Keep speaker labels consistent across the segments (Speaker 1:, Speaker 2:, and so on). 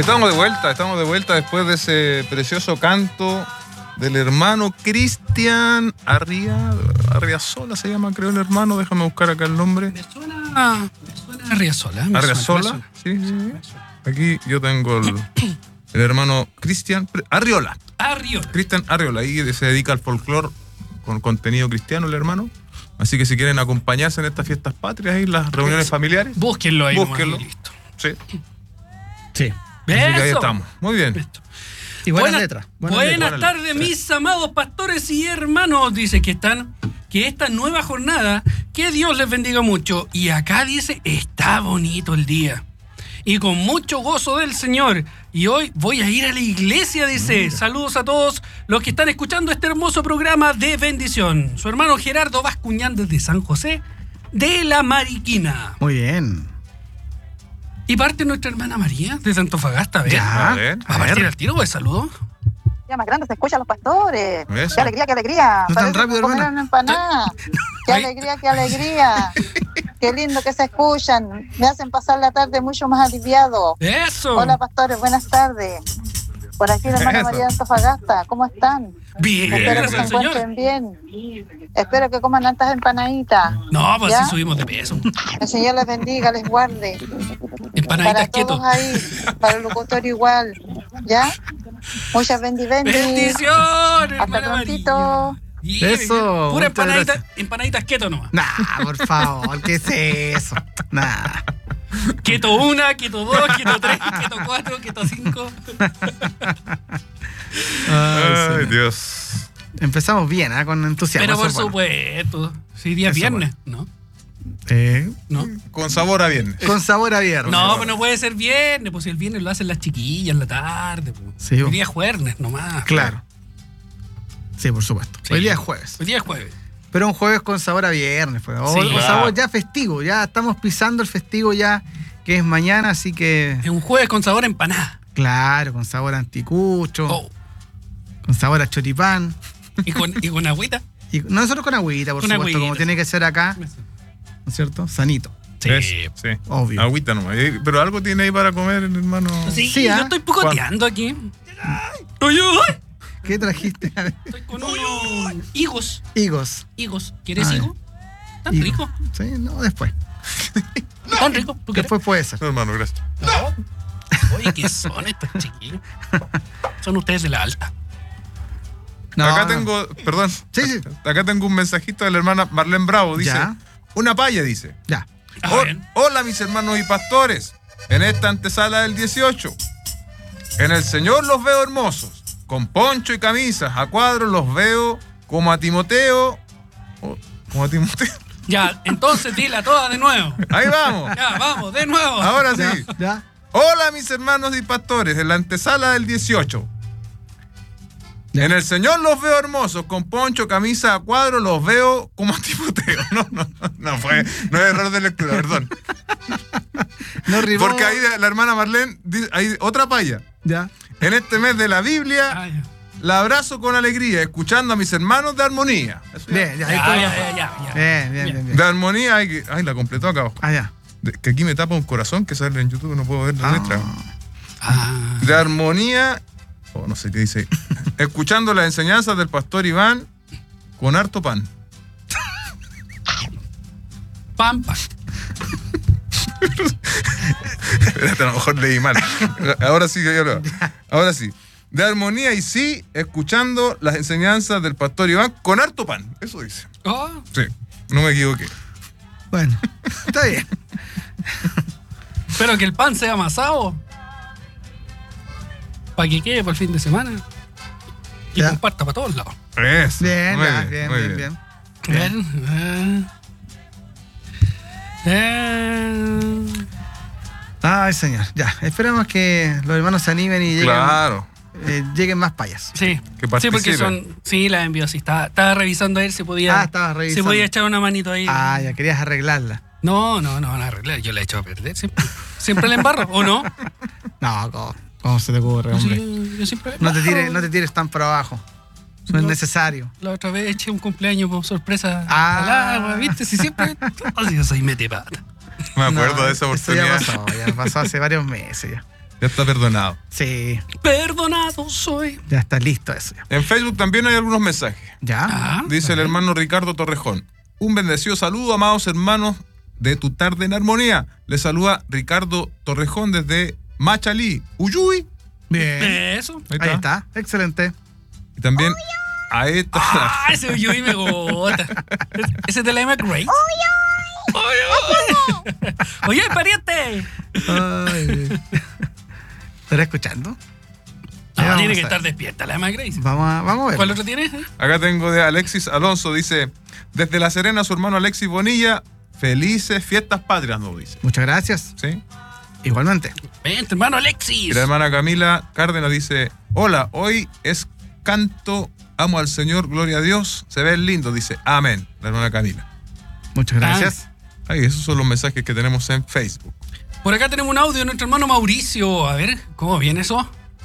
Speaker 1: Estamos de vuelta después de ese precioso canto del hermano Cristian Arriazola se llama, creo, el hermano. Déjame buscar acá el nombre.
Speaker 2: Me suena Arriazola.
Speaker 1: ¿Arriazola? Sí. Aquí yo tengo el hermano Cristian Arriola. Cristian Arriola. Ahí se dedica al folclore con contenido cristiano el hermano. Así que si quieren acompañarse en estas fiestas patrias y las reuniones familiares,
Speaker 2: búsquenlo ahí.
Speaker 1: Búsquenlo.
Speaker 2: Listo.
Speaker 1: Sí.
Speaker 2: Eso.
Speaker 1: Así que ahí estamos. Muy bien.
Speaker 2: Listo.
Speaker 3: Y buenas letras.
Speaker 2: Buenas tardes, mis amados pastores y hermanos. Dice que esta nueva jornada, que Dios les bendiga mucho. Y acá dice, está bonito el día. Y con mucho gozo del Señor. Y hoy voy a ir a la iglesia, dice. Saludos a todos los que están escuchando este hermoso programa de bendición. Su hermano Gerardo Bascuñán desde San José de la Mariquina.
Speaker 3: Muy bien.
Speaker 2: Y parte nuestra hermana María desde Antofagasta. A ver.
Speaker 1: A ver.
Speaker 2: ¿Va a partir al tiro o de saludo?
Speaker 4: Ya más grande se escuchan los pastores.
Speaker 1: Eso.
Speaker 4: Qué alegría.
Speaker 3: No tan
Speaker 4: Parece
Speaker 3: rápido,
Speaker 4: que comieron
Speaker 3: hermana.
Speaker 4: una empanada. Qué alegría. Qué lindo que se escuchan. Me hacen pasar la tarde mucho más aliviado.
Speaker 2: ¡Eso!
Speaker 4: Hola pastores, buenas tardes. Por aquí la hermana
Speaker 1: Eso.
Speaker 4: María de Antofagasta. ¿Cómo están?
Speaker 2: Bien,
Speaker 4: Espero que
Speaker 2: gracias
Speaker 4: se
Speaker 2: al Señor.
Speaker 4: encuentren bien. Espero que coman tantas empanaditas.
Speaker 2: No, pues
Speaker 4: ¿Ya?
Speaker 2: sí subimos de peso.
Speaker 4: El Señor les bendiga, les guarde.
Speaker 2: Empanaditas
Speaker 4: Para todos
Speaker 2: quieto.
Speaker 4: ahí, para el locutorio igual. ¿Ya? Muchas bendiciones.
Speaker 2: ¡Bendiciones,
Speaker 4: Hasta
Speaker 2: hermana
Speaker 4: prontito.
Speaker 2: María! Bien,
Speaker 3: Eso,
Speaker 2: pura
Speaker 3: muchas
Speaker 2: empanaditas quieto nomás.
Speaker 3: Nah, por favor, ¿qué es eso? Nah.
Speaker 2: Keto 1, keto 2, keto 3, keto 4, keto 5.
Speaker 1: Ay, Dios.
Speaker 3: Empezamos bien, con entusiasmo.
Speaker 2: Pero por
Speaker 3: eso es bueno.
Speaker 2: supuesto. Si día
Speaker 3: Eso
Speaker 2: viernes, ¿no? ¿No?
Speaker 1: Con sabor a viernes.
Speaker 3: Con sabor a viernes.
Speaker 2: No, pues no puede ser viernes, pues si el viernes lo hacen las chiquillas en la tarde. Pues.
Speaker 3: Sí,
Speaker 2: Hoy día es jueves nomás.
Speaker 3: Claro. Sí, por supuesto.
Speaker 2: Sí.
Speaker 3: Hoy día es jueves.
Speaker 2: Hoy día es jueves.
Speaker 3: Pero un jueves con sabor a viernes. Pues. O
Speaker 2: Sí.
Speaker 3: sabor ya festivo. Ya estamos pisando el festivo ya, que es mañana, así que...
Speaker 2: Es un jueves con sabor a empanada.
Speaker 3: Claro, con sabor a anticucho,
Speaker 2: Oh.
Speaker 3: con sabor a choripán.
Speaker 2: ¿Y con agüita?
Speaker 3: Y nosotros con agüita, por
Speaker 2: Con
Speaker 3: supuesto,
Speaker 2: agüita.
Speaker 3: como tiene que ser acá, ¿no es cierto? Sanito.
Speaker 2: Sí.
Speaker 1: Sí.
Speaker 3: Obvio.
Speaker 1: Agüita nomás. Pero algo tiene ahí para comer, hermano.
Speaker 2: Sí,
Speaker 3: Sí,
Speaker 2: yo
Speaker 3: ¿ah?
Speaker 2: estoy picoteando aquí. Uy,
Speaker 3: ¿Qué trajiste?
Speaker 2: estoy con unos higos.
Speaker 3: Higos.
Speaker 2: ¿Quieres
Speaker 3: Ay.
Speaker 2: higo? ¿Tan
Speaker 3: Higo.
Speaker 2: rico?
Speaker 3: Sí, no, después.
Speaker 2: ¿Tan rico? ¿Tú quieres?
Speaker 3: Después puede ser.
Speaker 1: No, hermano, gracias.
Speaker 2: No. Oye, ¿qué son estos chiquillos? Son ustedes de la alta.
Speaker 3: No,
Speaker 1: Acá
Speaker 3: no.
Speaker 1: tengo, perdón.
Speaker 3: Sí.
Speaker 1: Acá tengo un mensajito de la hermana Marlene Bravo. Dice,
Speaker 3: Ya.
Speaker 1: una palla, dice.
Speaker 3: Ya.
Speaker 2: A ver.
Speaker 1: Hola, mis hermanos y pastores. En esta antesala del 18. En el Señor los veo hermosos. Con poncho y camisas. A cuadros los veo como a Timoteo. Como a Timoteo.
Speaker 2: Ya, entonces dila toda de nuevo.
Speaker 1: Ahí vamos.
Speaker 2: Ya, vamos, de nuevo.
Speaker 1: Ahora
Speaker 3: Ya.
Speaker 1: sí.
Speaker 3: Ya.
Speaker 1: Hola, mis hermanos y pastores. En la antesala del 18.
Speaker 3: Ya.
Speaker 1: En el Señor los veo hermosos, con poncho, camisa a cuadro, los veo como a Timoteo. No es error de lectura, perdón.
Speaker 3: No rimó.
Speaker 1: Porque ahí la hermana Marlene dice, hay otra palla.
Speaker 3: Ya.
Speaker 1: En este mes de la Biblia,
Speaker 2: Ah, ya.
Speaker 1: la abrazo con alegría, escuchando a mis hermanos de armonía. Eso ya.
Speaker 3: Bien, ya. Ahí
Speaker 2: Ya.
Speaker 3: todo. Bien.
Speaker 1: De armonía, ay, la completó acá abajo.
Speaker 3: Ah, ya.
Speaker 1: Que aquí me tapa un corazón que sale en YouTube, no puedo ver la letra.
Speaker 2: Ah,
Speaker 1: De armonía, no sé qué dice. Escuchando las enseñanzas del pastor Iván con harto pan.
Speaker 2: pampa.
Speaker 1: Espérate, a lo mejor leí mal. Ahora sí, ahora sí. De armonía y sí, escuchando las enseñanzas del pastor Iván con harto pan. Eso dice.
Speaker 2: Oh,
Speaker 1: Sí, no me equivoqué.
Speaker 3: Bueno, está bien.
Speaker 2: pero que el pan sea amasado. Para que quede para el fin de semana. Y
Speaker 3: Ya.
Speaker 2: comparta para todos lados.
Speaker 1: Eso.
Speaker 3: Bien,
Speaker 1: Muy
Speaker 3: ya,
Speaker 1: muy
Speaker 3: bien.
Speaker 2: A ver.
Speaker 3: Ay, señor. Ya. Esperamos que los hermanos se animen y
Speaker 1: Claro.
Speaker 3: lleguen más payas.
Speaker 2: Sí.
Speaker 1: Que
Speaker 2: Sí, porque
Speaker 1: participen.
Speaker 2: son. Sí, la envió. Sí, estaba revisando a ver si podía.
Speaker 3: Estabas revisando.
Speaker 2: Si podía echar una manito ahí.
Speaker 3: Ah, ya querías arreglarla.
Speaker 2: No, la arreglé. Yo la he hecho a perder siempre. Siempre la embarro, ¿o no?
Speaker 3: No, ¿cómo se te ocurre, hombre?
Speaker 2: Sí, yo siempre la
Speaker 3: No te
Speaker 2: embarro.
Speaker 3: tires tan para abajo. No es necesario.
Speaker 2: La otra vez eché un cumpleaños por sorpresa
Speaker 3: Ah.
Speaker 2: al agua, ¿viste? Si siempre. Yo soy mete pata.
Speaker 1: Me acuerdo
Speaker 3: No,
Speaker 1: de esa
Speaker 3: eso
Speaker 1: oportunidad.
Speaker 3: ya pasó hace varios meses ya.
Speaker 1: Ya está perdonado.
Speaker 3: Sí,
Speaker 2: Perdonado soy.
Speaker 3: ya está listo eso.
Speaker 1: En Facebook también hay algunos mensajes.
Speaker 3: ¿Ya?
Speaker 2: Ah,
Speaker 1: Dice el hermano Ricardo Torrejón. Un bendecido saludo, amados hermanos de Tu Tarde en Armonía. Les saluda Ricardo Torrejón desde Machalí, Uyuy.
Speaker 3: Bien.
Speaker 2: Eso.
Speaker 3: Ahí está. Excelente.
Speaker 1: Y también a esta...
Speaker 2: Ah, ese Uyuy me gusta. Ese de la M. Grace. Oye, pariente.
Speaker 3: Ay. ¿Estará escuchando?
Speaker 2: No,
Speaker 3: Vamos
Speaker 2: tiene
Speaker 3: a
Speaker 2: que
Speaker 3: ver.
Speaker 2: estar despierta la M. Grace.
Speaker 3: Vamos a ver.
Speaker 2: ¿Cuál otro tienes?
Speaker 1: Acá tengo de Alexis Alonso. Dice, desde La Serena, su hermano Alexis Bonilla, felices fiestas patrias, nos dice.
Speaker 3: Muchas gracias.
Speaker 1: ¿Sí?
Speaker 3: Igualmente.
Speaker 2: Vente, hermano
Speaker 1: Y
Speaker 2: Alexis.
Speaker 1: la hermana Camila Cárdenas dice, hola, hoy es canto, amo al Señor, gloria a Dios, se ve lindo, dice, amén, la hermana Camila.
Speaker 3: Muchas gracias.
Speaker 1: Ahí, esos son los mensajes que tenemos en Facebook.
Speaker 2: Por acá tenemos un audio de nuestro hermano Mauricio. A ver, ¿cómo viene eso?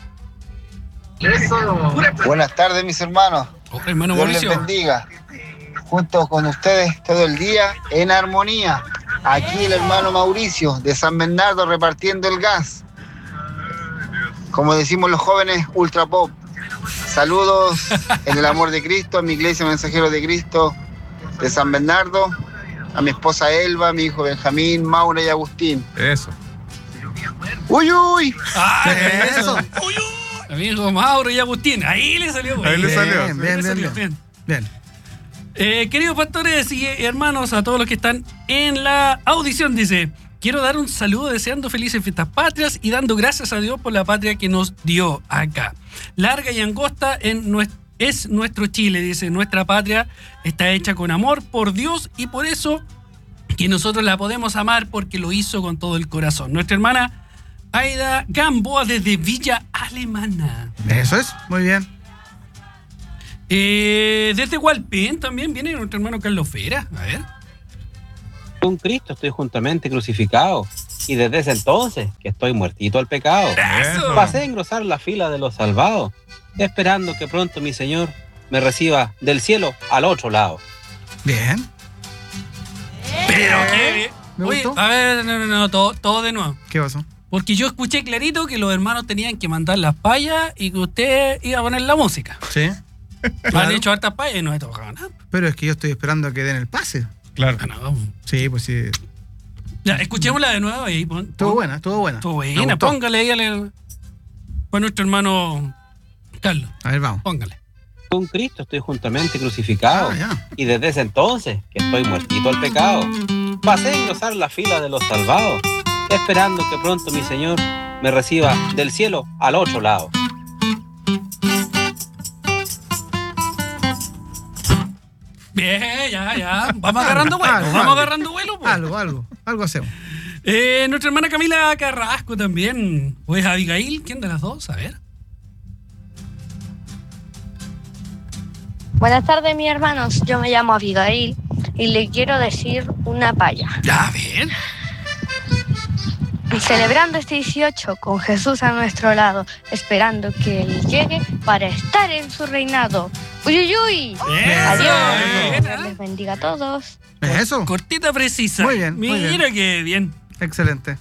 Speaker 5: Buenas tardes, mis hermanos.
Speaker 2: Oh, hermano
Speaker 5: Dios les
Speaker 2: Mauricio.
Speaker 5: bendiga. Junto con ustedes todo el día en armonía. Aquí el hermano Mauricio de San Bernardo repartiendo el gas. Como decimos los jóvenes, ultra pop. Saludos en el amor de Cristo, a mi iglesia Mensajero de Cristo de San Bernardo, a mi esposa Elba, a mi hijo Benjamín, Maura y Agustín.
Speaker 1: Eso.
Speaker 5: ¡Uy, uy!
Speaker 2: Ah,
Speaker 3: Eso.
Speaker 2: Amigo Mauro y Agustín. Ahí le salió.
Speaker 1: Ahí le salió.
Speaker 3: Bien, bien,
Speaker 2: Ahí le
Speaker 3: bien,
Speaker 2: salió,
Speaker 3: bien. Bien.
Speaker 2: Queridos pastores y hermanos, a todos los que están en la audición, dice: quiero dar un saludo deseando felices fiestas patrias y dando gracias a Dios por la patria que nos dio acá. Larga y angosta es nuestro Chile, dice. Nuestra patria está hecha con amor por Dios y por eso que nosotros la podemos amar porque lo hizo con todo el corazón. Nuestra hermana Aida Gamboa desde Villa Alemana.
Speaker 3: Eso es. Muy bien.
Speaker 2: Desde Hualpén también viene nuestro hermano Carlos Fera. A ver.
Speaker 6: Con Cristo estoy juntamente crucificado, y desde ese entonces que estoy muertito al pecado.
Speaker 2: ¡Eso!
Speaker 6: Pasé a engrosar la fila de los salvados, esperando que pronto mi Señor me reciba del cielo al otro lado.
Speaker 3: Bien.
Speaker 2: Pero qué.
Speaker 3: Me
Speaker 2: Oye,
Speaker 3: gustó.
Speaker 2: a ver, no, todo de nuevo.
Speaker 3: ¿Qué pasó?
Speaker 2: Porque yo escuché clarito que los hermanos tenían que mandar las payas y que usted iba a poner la música.
Speaker 3: Sí.
Speaker 2: Han hecho hartas payas y no he tocado nada.
Speaker 3: Pero es que yo estoy esperando a que den el pase.
Speaker 1: Claro.
Speaker 2: Ah, no.
Speaker 3: Sí, pues sí.
Speaker 2: Ya, escuchémosla de nuevo y ahí
Speaker 3: Estuvo buena, estuvo buena.
Speaker 2: Estuvo
Speaker 3: Me
Speaker 2: buena,
Speaker 3: gustó.
Speaker 2: póngale ahí al nuestro hermano Carlos.
Speaker 3: A ver, vamos.
Speaker 2: Póngale.
Speaker 6: Con Cristo estoy juntamente crucificado,
Speaker 3: Ah, ya.
Speaker 6: y desde ese entonces que estoy muertito al pecado. Pasé a engrosar la fila de los salvados, esperando que pronto mi Señor me reciba del cielo al otro lado.
Speaker 2: Bien, ya. Vamos agarrando vuelo.
Speaker 3: Algo,
Speaker 2: Vamos
Speaker 3: algo.
Speaker 2: agarrando vuelo. Pues.
Speaker 3: Algo hacemos.
Speaker 2: Nuestra hermana Camila Carrasco también. ¿O es Abigail? ¿Quién de las dos? A ver.
Speaker 7: Buenas tardes, mis hermanos. Yo me llamo Abigail y le quiero decir una paya.
Speaker 2: Ya, bien.
Speaker 7: Celebrando este 18 con Jesús a nuestro lado, esperando que Él llegue para estar en su reinado. ¡Uy, uy, uy!
Speaker 2: Eso,
Speaker 7: Adiós.
Speaker 2: bien,
Speaker 7: Dios les bendiga a todos.
Speaker 3: Eso.
Speaker 2: Cortita, precisa.
Speaker 3: Muy bien, muy bien.
Speaker 2: Mira qué bien.
Speaker 3: Excelente.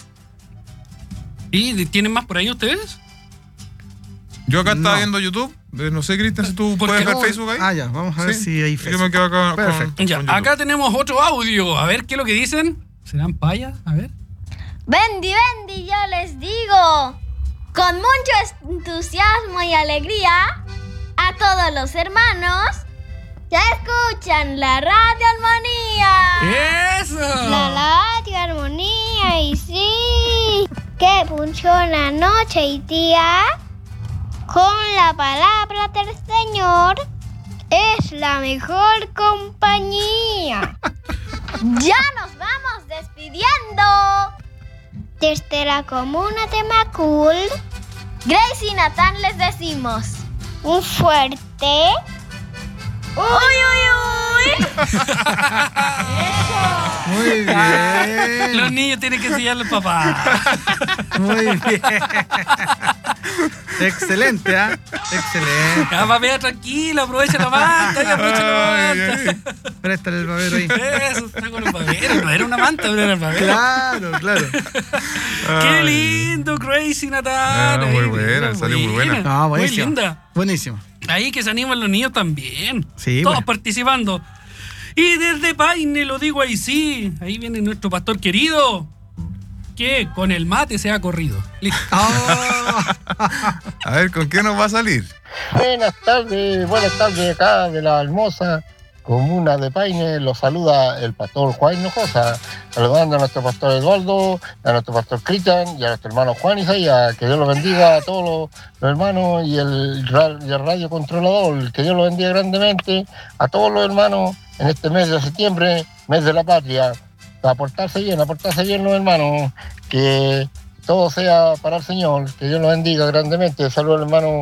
Speaker 2: ¿Y tienen más por ahí ustedes?
Speaker 1: Yo acá estaba
Speaker 3: No.
Speaker 1: viendo YouTube. No sé, Cristian, si tú
Speaker 2: ¿Por
Speaker 1: puedes
Speaker 2: qué
Speaker 1: ver
Speaker 2: no?
Speaker 1: Facebook ahí.
Speaker 3: Ah, ya. Vamos a ver
Speaker 1: Sí.
Speaker 3: si hay
Speaker 1: Yo
Speaker 3: Facebook.
Speaker 1: me quedo acá con
Speaker 3: Perfecto.
Speaker 2: Ya,
Speaker 1: YouTube.
Speaker 2: acá tenemos otro audio. A ver qué es lo que dicen. ¿Serán payas? A ver.
Speaker 8: Bendy, yo les digo, con mucho entusiasmo y alegría, a todos los hermanos que escuchan la Radio Armonía.
Speaker 2: ¡Eso!
Speaker 8: La Radio Armonía, y sí, que funciona noche y día con la palabra del Señor. Es la mejor compañía. Ya nos vamos despidiendo. Desde la comuna de Macul, Grace y Natán les decimos un fuerte ¡uy, uy, uy!
Speaker 3: Muy bien.
Speaker 2: Los niños tienen que enseñarle al papá.
Speaker 3: Muy bien. Excelente, ¿ah? Excelente.
Speaker 2: Ya, papea, tranquilo, aprovecha la manta, aprovecha la manta.
Speaker 3: Préstale el babero ahí.
Speaker 2: Eso, está con el babero. No era una manta, pero era el babero.
Speaker 3: Claro.
Speaker 2: Qué lindo, Crazy Natal.
Speaker 1: Muy buena, salió muy buena.
Speaker 3: No,
Speaker 2: muy
Speaker 3: buenísimo.
Speaker 2: linda.
Speaker 3: Buenísimo.
Speaker 2: Ahí que se animan los niños también.
Speaker 3: Sí,
Speaker 2: todos
Speaker 3: bueno.
Speaker 2: participando. Y desde Paine, lo digo ahí sí. Ahí viene nuestro pastor querido. Que con el mate se ha corrido. Listo.
Speaker 1: A ver, ¿con qué nos va a salir?
Speaker 9: Buenas tardes acá de la hermosa comuna de Paine. Los saluda el pastor Juan Hinojosa, saludando a nuestro pastor Eduardo, a nuestro pastor Cristian y a nuestro hermano Juan Isaías. Que Dios los bendiga a todos los hermanos y el radio controlador. Que Dios los bendiga grandemente a todos los hermanos en este mes de septiembre, mes de la patria. A portarse bien los hermanos, que todo sea para el Señor, que Dios los bendiga grandemente. Saludos al hermano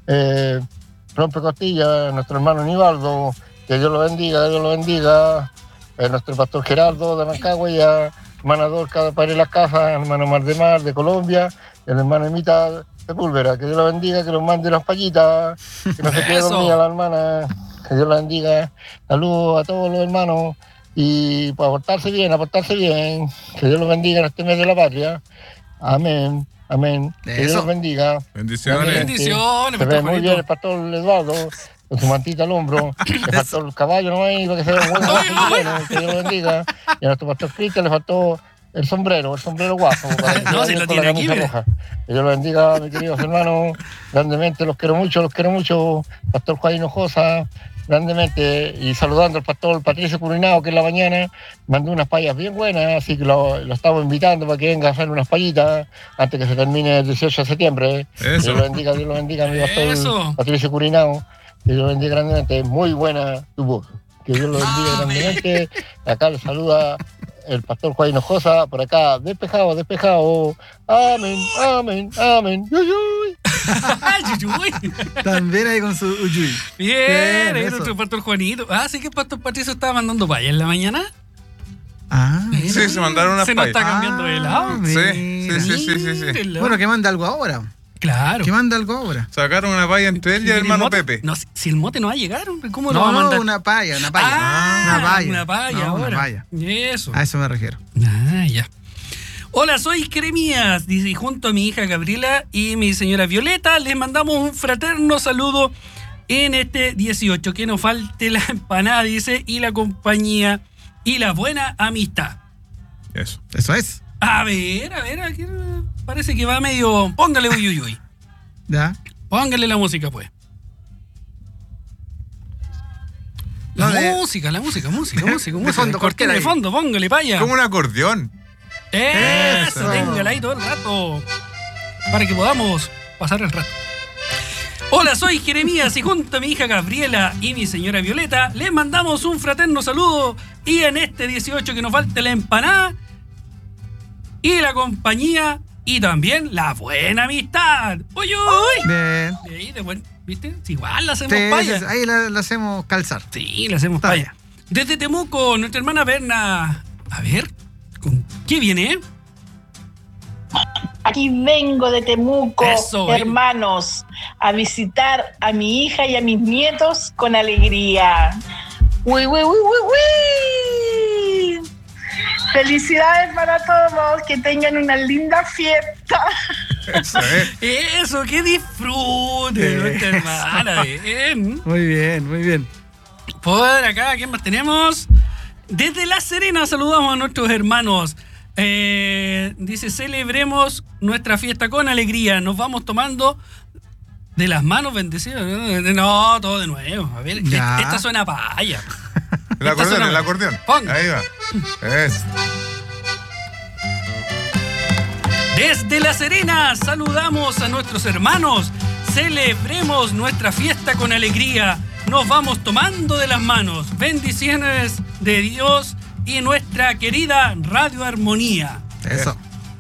Speaker 9: Rompe Costilla, nuestro hermano Nivaldo, que Dios lo bendiga, nuestro pastor Gerardo de Rancagua, y a hermana Dorca de Padre de las Casas, hermano Mar de Colombia, y el hermano Emita de Púlvera, que Dios lo bendiga, que los mande las payitas, que no se quede dormida la hermana, que Dios la bendiga. Saludos a todos los hermanos. Y para portarse bien, que Dios los bendiga en este mes de la patria. Amén. Que Dios los bendiga.
Speaker 1: Bendiciones.
Speaker 9: Se ve muy bien el pastor Eduardo, con su mantita al hombro. Le faltó el caballo, ¿no? Ahí, para que se vea bueno, que Dios lo bendiga. Y a nuestro pastor Cristian le faltó el sombrero guapo.
Speaker 2: No, si lo tiene aquí,
Speaker 9: roja. Que Dios lo bendiga, mis queridos hermanos. Grandemente, los quiero mucho. Pastor Juan Hinojosa, grandemente. Y saludando al pastor Patricio Curinao, que en la mañana mandó unas payas bien buenas, así que lo estamos invitando para que venga a hacer unas payitas antes que se termine el 18 de septiembre.
Speaker 1: Eso.
Speaker 9: Dios lo bendiga, mi pastor Patricio Curinao. Que Dios lo bendiga grandemente. Muy buena tu voz. Que Dios lo bendiga grandemente. Acá le saluda el pastor Juan Hinojosa, por acá, despejado. Amén. Uyuy.
Speaker 3: También ahí con su uyuy.
Speaker 2: Bien, ahí nuestro pastor Juanito. Sí que el pastor Patricio estaba mandando payas en la mañana.
Speaker 1: Sí, se mandaron unas
Speaker 2: se nos
Speaker 1: payas.
Speaker 2: está cambiando de lado.
Speaker 1: Sí.
Speaker 3: Bueno, que manda algo ahora.
Speaker 2: Claro.
Speaker 3: ¿Qué manda algo ahora?
Speaker 1: Sacaron una paya entre él y el hermano Pepe.
Speaker 2: No, si el mote no va a llegar, ¿cómo lo va a mandar?
Speaker 3: Una paya.
Speaker 2: Una paya ahora.
Speaker 3: Una paya.
Speaker 2: Eso.
Speaker 3: A eso me refiero.
Speaker 2: Ya. Hola, soy Jeremías, dice, y junto a mi hija Gabriela y mi señora Violeta les mandamos un fraterno saludo en este 18. Que no falte la empanada, dice, y la compañía y la buena amistad.
Speaker 1: Eso es.
Speaker 2: A ver, aquí parece que va medio... Póngale uyuyuy.
Speaker 3: ¿Ya?
Speaker 2: Póngale la música, pues. La música.
Speaker 3: De fondo,
Speaker 2: cortina de fondo, póngale paya.
Speaker 1: Como un acordeón.
Speaker 2: Eso, téngala ahí todo el rato. Para que podamos pasar el rato. Hola, soy Jeremías y junto a mi hija Gabriela y mi señora Violeta les mandamos un fraterno saludo. Y en este 18 que nos falte la empanada y la compañía y también la buena amistad. ¡Uy!
Speaker 3: Bien.
Speaker 2: ¿Viste? Si igual la hacemos paya.
Speaker 3: Sí, ahí la hacemos calzar.
Speaker 2: Sí, la hacemos paya. Desde Temuco, nuestra hermana Berna. A ver, ¿con qué viene?
Speaker 10: Aquí vengo de Temuco,
Speaker 2: Eso,
Speaker 10: hermanos, a visitar a mi hija y a mis nietos con alegría. ¡Uy! Felicidades para todos, que tengan una linda fiesta.
Speaker 2: Eso, que disfruten nuestra hermana. Bien.
Speaker 3: Muy bien.
Speaker 2: Por acá, ¿quién más tenemos? Desde La Serena saludamos a nuestros hermanos. Dice, celebremos nuestra fiesta con alegría. Nos vamos tomando de las manos bendecidas. No, todo de nuevo. A ver, esta suena paya.
Speaker 1: El acordeón. Ahí va.
Speaker 2: Desde La Serena saludamos a nuestros hermanos. Celebremos nuestra fiesta con alegría. Nos vamos tomando de las manos. Bendiciones de Dios y nuestra querida Radio Armonía.
Speaker 3: Eso.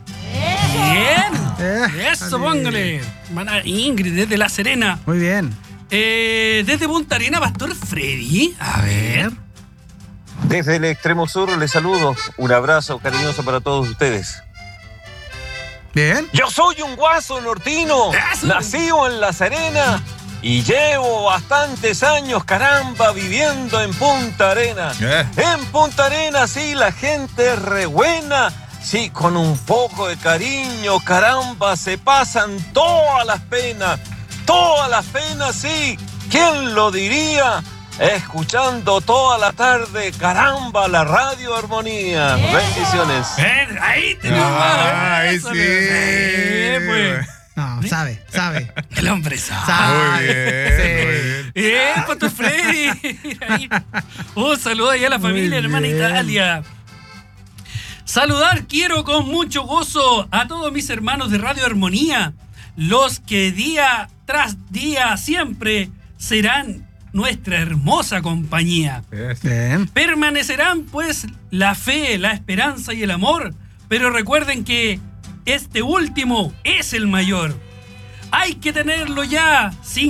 Speaker 2: Bien. Eso, póngale. Hermana Ingrid, desde La Serena.
Speaker 3: Muy bien.
Speaker 2: Desde Punta Arena, Pastor Freddy. A ver.
Speaker 11: Desde el extremo sur les saludo. Un abrazo cariñoso para todos ustedes.
Speaker 3: Bien.
Speaker 11: Yo soy un guaso nortino, nacido en La Serena y llevo bastantes años, caramba, viviendo en Punta Arena. En Punta Arena, sí, la gente es re buena. Sí, con un poco de cariño, caramba, se pasan todas las penas. Todas las penas, sí. ¿Quién lo diría? Escuchando toda la tarde, caramba, la Radio Armonía. Bendiciones.
Speaker 2: Ahí te
Speaker 1: Ahí sí.
Speaker 2: Pues.
Speaker 3: No, sabe.
Speaker 2: El hombre sabe.
Speaker 1: Muy bien.
Speaker 2: Pastor Freddy. Ahí. Un saludo ahí a la familia, hermana Italia. Saludar quiero con mucho gozo a todos mis hermanos de Radio Armonía, los que día tras día siempre serán nuestra hermosa compañía.
Speaker 3: Bien.
Speaker 2: Permanecerán pues la fe, la esperanza y el amor, pero recuerden que este último es el mayor. Hay que tenerlo ya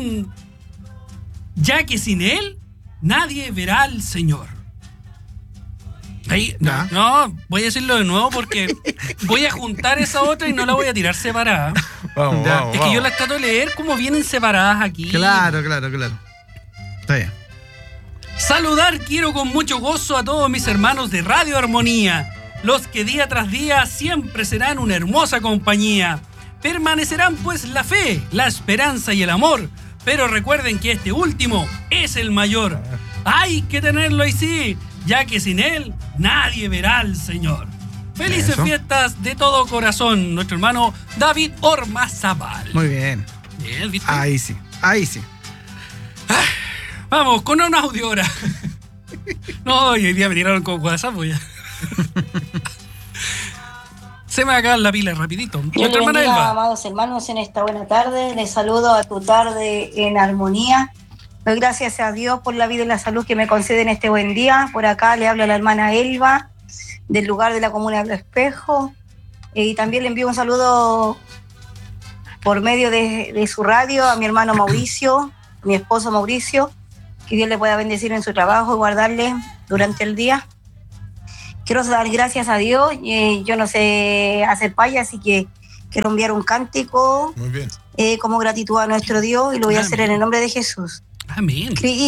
Speaker 2: que sin él nadie verá al Señor. Ahí, no, voy a decirlo de nuevo porque voy a juntar esa otra y no la voy a tirar separada.
Speaker 1: Vamos.
Speaker 2: Es que yo las trato de leer como vienen separadas aquí.
Speaker 3: Claro. Está bien.
Speaker 2: Saludar quiero con mucho gozo a todos mis hermanos de Radio Armonía, los que día tras día siempre serán una hermosa compañía. Permanecerán pues la fe, la esperanza y el amor, pero recuerden que este último es el mayor. Hay que tenerlo y sí, ya que sin él nadie verá al Señor. Felices fiestas de todo corazón, nuestro hermano David Ormazábal.
Speaker 3: Muy bien.
Speaker 2: Bien, ¿viste?
Speaker 3: Ahí sí.
Speaker 2: Vamos, con un audio ahora. No, hoy día me tiraron con WhatsApp, pues ya. Se me va a acabar la pila rapidito.
Speaker 12: Dios les bendiga, amados hermanos, en esta buena tarde. Les saludo a tu tarde en armonía. Doy gracias a Dios por la vida y la salud que me concede en este buen día. Por acá le habla la hermana Elba, del lugar de la comuna de Los Espejos. Y también le envío un saludo por medio de su radio a mi hermano Mauricio, mi esposo Mauricio. Que Dios le pueda bendecir en su trabajo y guardarle durante el día. Quiero dar gracias a Dios. Yo no sé hacer paya, así que quiero enviar un cántico.
Speaker 1: Muy bien.
Speaker 12: Como gratitud a nuestro Dios y lo voy a hacer en el nombre de Jesús.
Speaker 2: Amén.